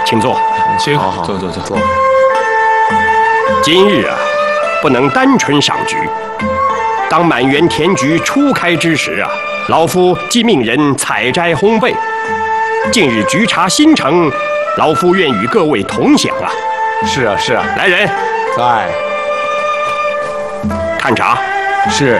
请坐。 行， 好， 坐。 今日啊，不能单纯赏菊。当满园田菊初开之时啊，老夫即命人采摘烘焙。近日菊茶新成，老夫愿与各位同享啊。 是啊， 来人， 在。 看茶。 是。